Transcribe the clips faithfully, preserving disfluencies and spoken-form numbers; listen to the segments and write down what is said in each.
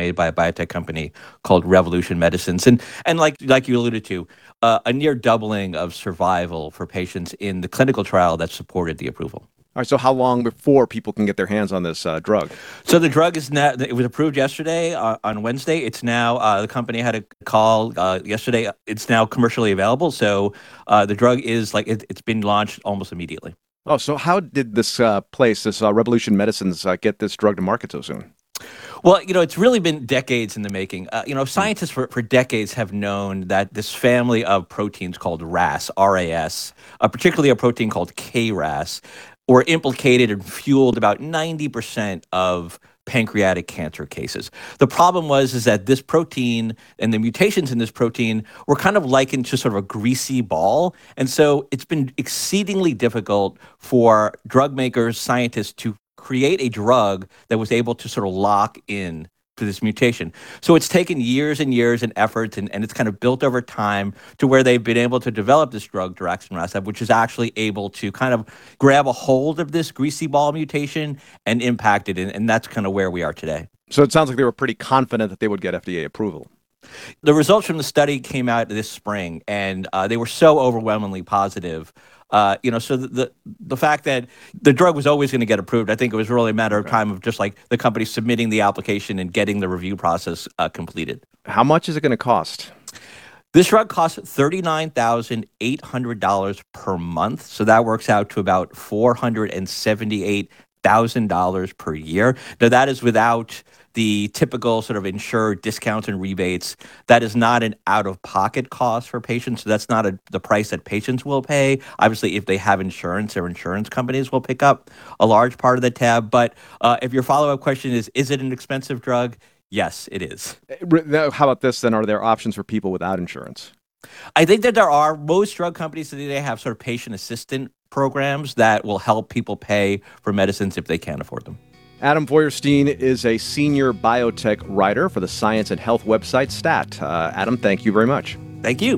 made by a biotech company called Revolution Medicines. And and like like you alluded to, uh, a near doubling of survival for patients in the clinical trial that supported the approval. All right, so how long before people can get their hands on this uh, drug? So the drug is now, it was approved yesterday uh, on Wednesday. It's now, uh, the company had a call uh, yesterday. It's now commercially available. So uh, the drug is like, it, it's been launched almost immediately. Oh, so how did this uh, place, this uh, Revolution Medicines, uh, get this drug to market so soon? Well, you know, it's really been decades in the making. Uh, you know, scientists for, for decades have known that this family of proteins called R A S, R A S, uh, particularly a protein called K R A S, were implicated and fueled about ninety percent of pancreatic cancer cases. The problem was is that this protein and the mutations in this protein were kind of likened to sort of a greasy ball. And so it's been exceedingly difficult for drug makers, scientists to create a drug that was able to sort of lock in to this mutation. So it's taken years and years and efforts, and, and it's kind of built over time to where they've been able to develop this drug, daraxonrasib, which is actually able to kind of grab a hold of this greasy ball mutation and impact it, and, and that's kind of where we are today. So it sounds like they were pretty confident that they would get F D A approval. The results from the study came out this spring, and uh, they were so overwhelmingly positive. Uh, you know, so the, the the fact that the drug was always going to get approved, I think it was really a matter of time of just like the company submitting the application and getting the review process uh, completed. How much is it going to cost? This drug costs thirty-nine thousand eight hundred dollars per month. So that works out to about four hundred seventy-eight thousand dollars per year. Now, that is without the typical sort of insured discounts and rebates. That is not an out-of-pocket cost for patients. So that's not a, the price that patients will pay. Obviously, if they have insurance, their insurance companies will pick up a large part of the tab. But uh, if your follow-up question is, is it an expensive drug? Yes, it is. How about this then? Are there options for people without insurance? I think that there are. Most drug companies today have sort of patient assistant programs that will help people pay for medicines if they can't afford them. Adam Feuerstein is a senior biotech writer for the science and health website STAT. Uh, Adam, thank you very much. Thank you.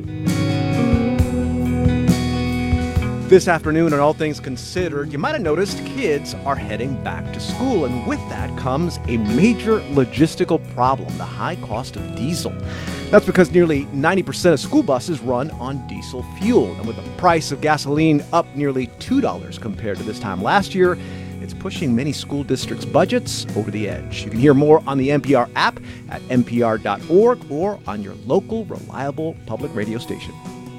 This afternoon, on All Things Considered, you might have noticed kids are heading back to school, and with that comes a major logistical problem, the high cost of diesel. That's because nearly ninety percent of school buses run on diesel fuel, and with the price of gasoline up nearly two dollars compared to this time last year, it's pushing many school districts' budgets over the edge. You can hear more on the N P R app at N P R dot org or on your local reliable public radio station.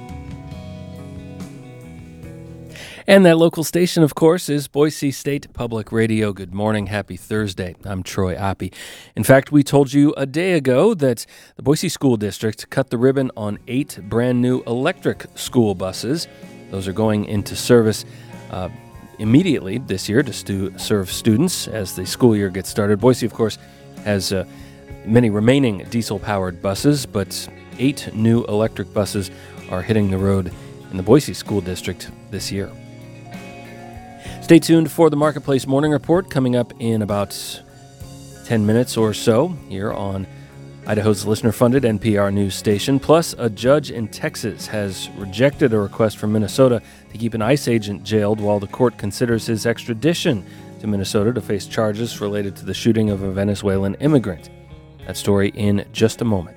And that local station, of course, is Boise State Public Radio. Good morning. Happy Thursday. I'm Troy Oppie. In fact, we told you a day ago that the Boise School District cut the ribbon on eight brand new electric school buses. Those are going into service uh, immediately this year to stu- serve students as the school year gets started. Boise, of course, has uh, many remaining diesel-powered buses, but eight new electric buses are hitting the road in the Boise School District this year. Stay tuned for the Marketplace Morning Report coming up in about ten minutes or so here on Idaho's listener-funded N P R news station. Plus, a judge in Texas has rejected a request from Minnesota to keep an ICE agent jailed while the court considers his extradition to Minnesota to face charges related to the shooting of a Venezuelan immigrant. That story in just a moment.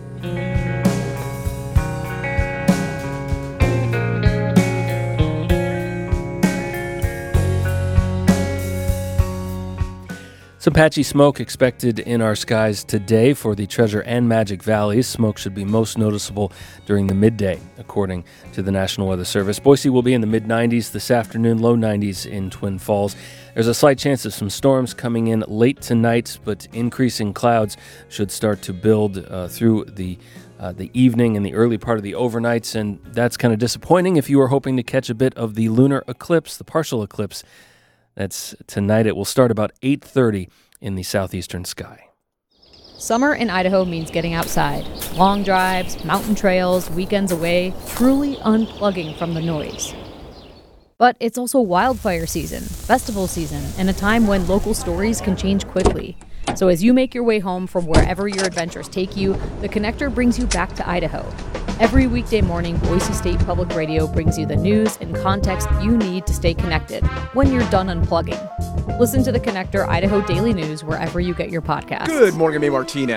Some patchy smoke expected in our skies today for the Treasure and Magic Valleys. Smoke should be most noticeable during the midday, according to the National Weather Service. Boise will be in the mid nineties this afternoon, low nineties in Twin Falls. There's a slight chance of some storms coming in late tonight, but increasing clouds should start to build uh, through the uh, the evening and the early part of the overnights, and that's kind of disappointing if you are hoping to catch a bit of the lunar eclipse, the partial eclipse. That's tonight. It will start about eight thirty in the southeastern sky. Summer in Idaho means getting outside. Long drives, mountain trails, weekends away, truly unplugging from the noise. But it's also wildfire season, festival season, and a time when local stories can change quickly. So as you make your way home from wherever your adventures take you, The Connector brings you back to Idaho. Every weekday morning, Boise State Public Radio brings you the news and context you need to stay connected when you're done unplugging. Listen to The Connector Idaho Daily News wherever you get your podcasts. Good morning, I'm Martinez.